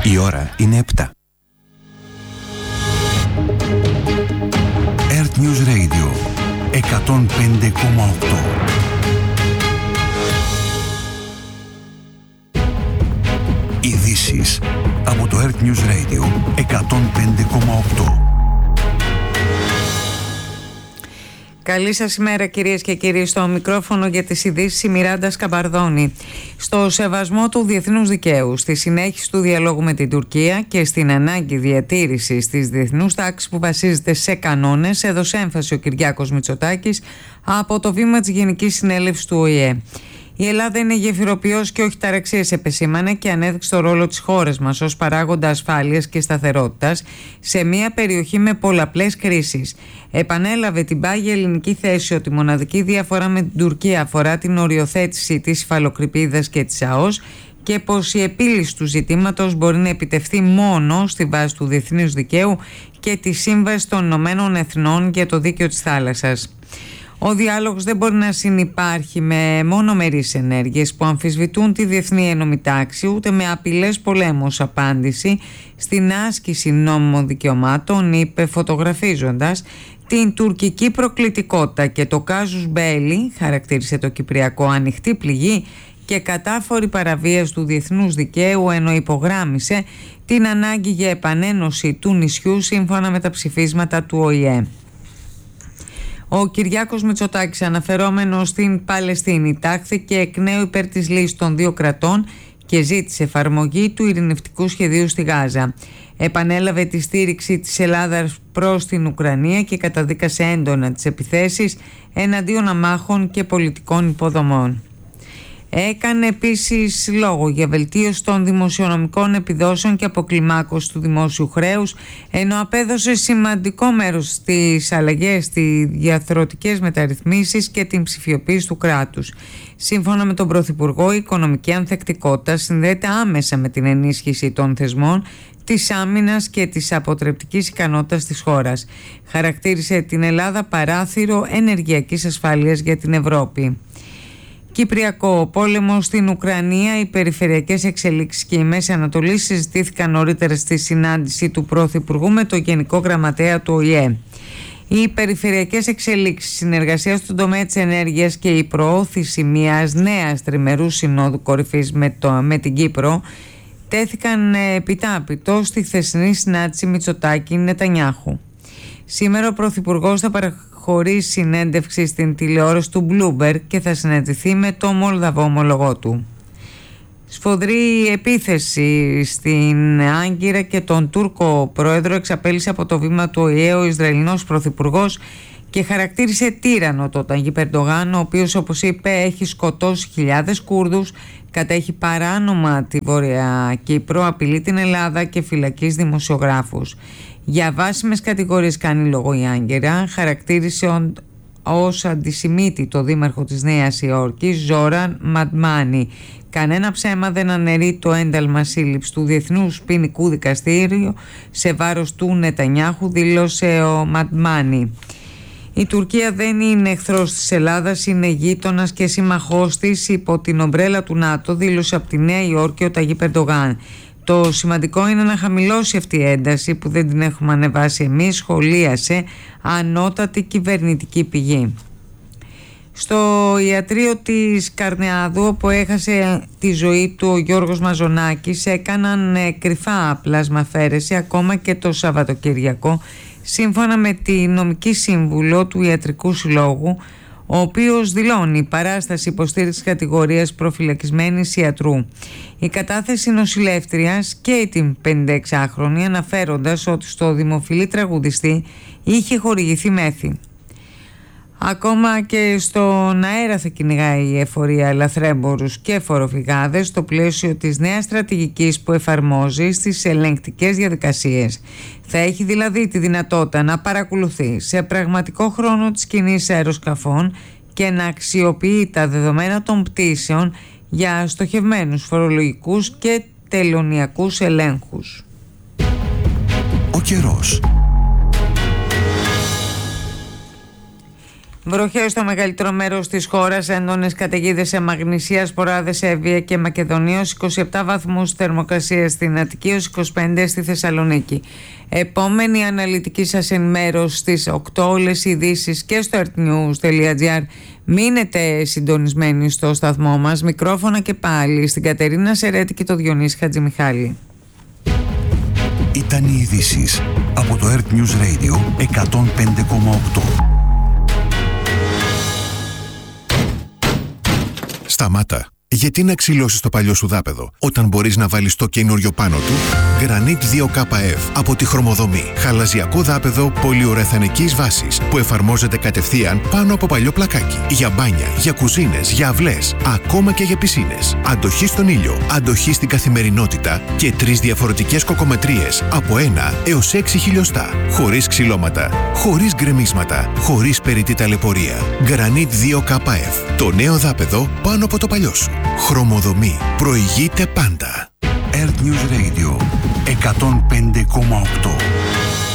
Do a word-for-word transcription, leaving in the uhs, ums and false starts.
Η ώρα είναι επτά. Earth News Radio εκατόν πέντε κόμμα οκτώ. Ειδήσεις από το Earth News Radio εκατόν πέντε κόμμα οκτώ. Καλή σας ημέρα κυρίες και κύριοι. Στο μικρόφωνο για τις ειδήσεις η Μιράντα Σκαμπαρδόνη. Στο σεβασμό του διεθνούς δικαίου, στη συνέχιση του διαλόγου με την Τουρκία και στην ανάγκη διατήρησης της διεθνούς τάξης που βασίζεται σε κανόνες, έδωσε έμφαση ο Κυριάκος Μητσοτάκης από το βήμα της Γενικής Συνέλευσης του Ο Η Ε. Η Ελλάδα είναι γεφυροποιός και όχι ταραξίες, επεσήμανε, και ανέδειξε το ρόλο της χώρας μας ως παράγοντα ασφάλειας και σταθερότητας σε μια περιοχή με πολλαπλές κρίσεις. Επανέλαβε την πάγια ελληνική θέση ότι η μοναδική διαφορά με την Τουρκία αφορά την οριοθέτηση της υφαλοκρηπίδας και της ΑΟΣ και πως η επίλυση του ζητήματος μπορεί να επιτευχθεί μόνο στη βάση του διεθνούς δικαίου και τη Σύμβαση των Ηνωμένων Εθνών για το Δίκαιο της Θάλασσας. Ο διάλογος δεν μπορεί να συνυπάρχει με μονομερείς ενέργειες που αμφισβητούν τη διεθνή ενόμη τάξη, ούτε με απειλές πολέμου ως απάντηση στην άσκηση νόμιμων δικαιωμάτων, είπε, φωτογραφίζοντας την τουρκική προκλητικότητα και το κάζους μπέλι, χαρακτήρισε το Κυπριακό, ανοιχτή πληγή και κατάφορη παραβίαση του διεθνούς δικαίου, ενώ υπογράμμισε την ανάγκη για επανένωση του νησιού σύμφωνα με τα ψηφίσματα του Ο Η Ε. Ο Κυριάκος Μητσοτάκης, αναφερόμενος στην Παλαιστίνη, τάχθηκε εκ νέου υπέρ της λύσης των δύο κρατών και ζήτησε εφαρμογή του ειρηνευτικού σχεδίου στη Γάζα. Επανέλαβε τη στήριξη της Ελλάδας προς την Ουκρανία και καταδίκασε έντονα τις επιθέσεις εναντίον αμάχων και πολιτικών υποδομών. Έκανε επίσης λόγο για βελτίωση των δημοσιονομικών επιδόσεων και αποκλιμάκωση του δημόσιου χρέους, ενώ απέδωσε σημαντικό μέρος στις αλλαγές, στις διαρθρωτικές μεταρρυθμίσεις και την ψηφιοποίηση του κράτους. Σύμφωνα με τον Πρωθυπουργό, η οικονομική ανθεκτικότητα συνδέεται άμεσα με την ενίσχυση των θεσμών, της άμυνας και της αποτρεπτικής ικανότητας της χώρας. Χαρακτήρισε την Ελλάδα παράθυρο ενεργειακής ασφάλειας για την Ευρώπη. Κυπριακό πόλεμο στην Ουκρανία, οι περιφερειακές εξελίξεις και η Μέση Ανατολή συζητήθηκαν νωρίτερα στη συνάντηση του Πρωθυπουργού με το Γενικό Γραμματέα του Ο Η Ε. Οι περιφερειακές εξελίξεις, συνεργασία στον τομέα της ενέργειας και η προώθηση μιας νέας τριμερούς συνόδου κορυφής με, το, με την Κύπρο τέθηκαν επιτάπητο στη χθεσινή συνάντηση Μητσοτάκη-Νετανιάχου. Σήμερα ο Πρωθυπουργός θα παραχωρήσει συνέντευξη στην τηλεόραση του Bloomberg και θα συναντηθεί με το Μολδαβό ομολογό του. Σφοδρή επίθεση στην Άγκυρα και τον Τούρκο πρόεδρο εξαπέλυσε από το βήμα του Ο Η Ε ο Ισραηλινός Πρωθυπουργός και χαρακτήρισε τύραννο τον Ταγίπ Ερντογάν, ο οποίος, όπως είπε, έχει σκοτώσει χιλιάδες Κούρδους, κατέχει παράνομα τη Βόρεια Κύπρο, απειλεί την Ελλάδα και φυλακίζει δημοσιογράφους. Για βάσιμες κατηγορίες κάνει λόγο η Άγκυρα, χαρακτήρισε ως αντισημίτη το δήμαρχο της Νέας Υόρκης, Ζόραν Μαντμάνι. Κανένα ψέμα δεν αναιρεί το ένταλμα σύλληψης του Διεθνούς Ποινικού Δικαστήριου σε βάρος του Νετανιάχου, δήλωσε ο Μαντμάνι. Η Τουρκία δεν είναι εχθρός της Ελλάδας, είναι γείτονας και σύμμαχός της υπό την ομπρέλα του ΝΑΤΟ, δήλωσε από τη Νέα Υόρκη ο Ταγίπ Ερντογάν. Το σημαντικό είναι να χαμηλώσει αυτή η ένταση που δεν την έχουμε ανεβάσει εμείς, σχολίασε ανώτατη κυβερνητική πηγή. Στο ιατρείο της Καρνεάδου, όπου έχασε τη ζωή του ο Γιώργος Μαζονάκης, έκαναν κρυφά πλασμαφαίρεση ακόμα και το Σαββατοκύριακο, σύμφωνα με τη νομική σύμβουλο του Ιατρικού Συλλόγου, ο οποίος δηλώνει παράσταση υποστήριξης κατηγορίας προφυλακισμένης ιατρού. Η κατάθεση νοσηλεύτριας και την πενηνταεξάχρονη, αναφέροντας ότι στο δημοφιλή τραγουδιστή είχε χορηγηθεί μέθη. Ακόμα και στον αέρα θα κυνηγάει η εφορία λαθρέμπορους και φοροφυγάδες στο πλαίσιο της νέας στρατηγικής που εφαρμόζει στις ελεγκτικές διαδικασίες. Θα έχει δηλαδή τη δυνατότητα να παρακολουθεί σε πραγματικό χρόνο τις κινήσεις αεροσκαφών και να αξιοποιεί τα δεδομένα των πτήσεων για στοχευμένους φορολογικούς και τελωνιακούς ελέγχους. Ο καιρός. Βροχές στο μεγαλύτερο μέρος της χώρας, έντονες καταιγίδες σε Μαγνησία, Σποράδες, Εύβοια και Μακεδονία, είκοσι επτά βαθμούς θερμοκρασία στην Αττική, είκοσι πέντε στη Θεσσαλονίκη. Επόμενη αναλυτική σας ενημέρωση στις οκτώ, όλες οι ειδήσεις και στο earthnews τελεία gr. Μείνετε συντονισμένοι στο σταθμό μας. Μικρόφωνα και πάλι στην Κατερίνα Σερέτη και το Διονύση Χατζημιχάλη. Ήταν οι ειδήσεις από το Earth News Radio εκατόν πέντε κόμμα οκτώ. Σταμάτα. Γιατί να ξυλώσεις το παλιό σου δάπεδο όταν μπορείς να βάλεις το καινούριο πάνω του? Granit δύο κέι εφ από τη Χρωμοδομή. Χαλαζιακό δάπεδο πολυουρεθανικής βάσης που εφαρμόζεται κατευθείαν πάνω από παλιό πλακάκι. Για μπάνια, για κουζίνες, για αυλές, ακόμα και για πισίνες. Αντοχή στον ήλιο, αντοχή στην καθημερινότητα και τρεις διαφορετικές κοκομετρίες από ένα έως έξι χιλιοστά. Χωρίς ξυλώματα, χωρίς γκρεμίσματα, χωρίς περιττή ταλαιπωρία. Granit δύο κέι εφ. Το νέο δάπεδο πάνω από το παλιό σου. Χρωμοδομή. Προηγείται πάντα. Earth News Radio εκατόν πέντε κόμμα οκτώ.